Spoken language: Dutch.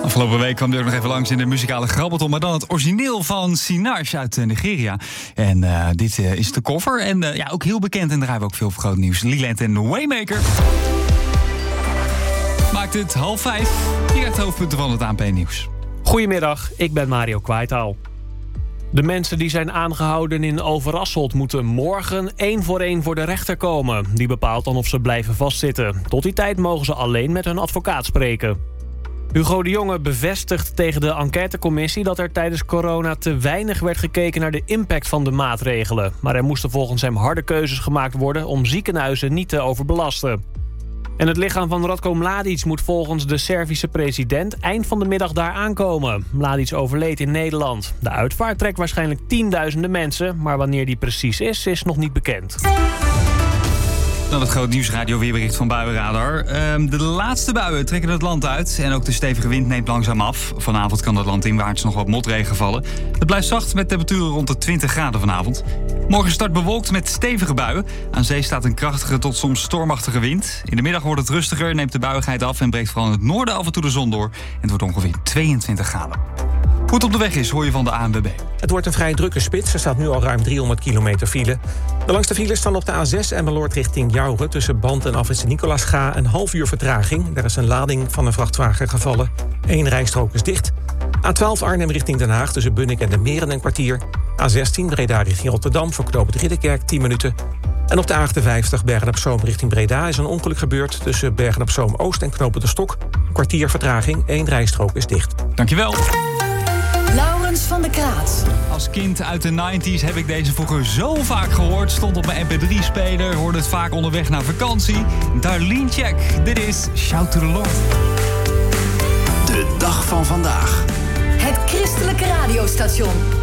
Afgelopen week kwam Dirk nog even langs in de muzikale grabbelton, maar dan het origineel van Sinach uit Nigeria. En dit is de cover. En ook heel bekend en draaien we ook veel voor groot nieuws. Leland en Waymaker. Maakt het 4:30. Hier het hoofdpunten van het ANP-nieuws. Goedemiddag, ik ben Mario Kwaitaal. De mensen die zijn aangehouden in Overasselt moeten morgen 1 voor 1 voor de rechter komen. Die bepaalt dan of ze blijven vastzitten. Tot die tijd mogen ze alleen met hun advocaat spreken. Hugo de Jonge bevestigt tegen de enquêtecommissie dat er tijdens corona te weinig werd gekeken naar de impact van de maatregelen. Maar er moesten volgens hem harde keuzes gemaakt worden om ziekenhuizen niet te overbelasten. En het lichaam van Ratko Mladic moet volgens de Servische president eind van de middag daar aankomen. Mladic overleed in Nederland. De uitvaart trekt waarschijnlijk tienduizenden mensen, maar wanneer die precies is nog niet bekend. Dan het groot nieuwsradio weerbericht van Buienradar. De laatste buien trekken het land uit en ook de stevige wind neemt langzaam af. Vanavond kan het landinwaarts nog wat motregen vallen. Het blijft zacht met temperaturen rond de 20 graden vanavond. Morgen start bewolkt met stevige buien. Aan zee staat een krachtige tot soms stormachtige wind. In de middag wordt het rustiger, neemt de buiigheid af en breekt vooral in het noorden af en toe de zon door. En het wordt ongeveer 22 graden. Hoe het op de weg is, hoor je van de ANWB. Het wordt een vrij drukke spits. Er staat nu al ruim 300 kilometer file. De langste files staan op de A6 Emmeloord richting Jouren. Tussen Band en Afrit Nicolaasga een half uur vertraging. Daar is een lading van een vrachtwagen gevallen. 1 rijstrook is dicht. A12 Arnhem richting Den Haag tussen Bunnik en de Meren een kwartier. A16 Breda richting Rotterdam voor knooppunt Ridderkerk 10 minuten. En op de A58 Bergen-op-Zoom richting Breda is een ongeluk gebeurd. Tussen Bergen-op-Zoom Oost en knooppunt De Stok. Een kwartier vertraging, 1 rijstrook is dicht. Dankjewel. Laurens van der Kraat. Als kind uit de 90s heb ik deze vroeger zo vaak gehoord. Stond op mijn mp3-speler, hoorde het vaak onderweg naar vakantie. Darlene Check, dit is Shout to the Lord. De dag van vandaag. Het christelijke radiostation.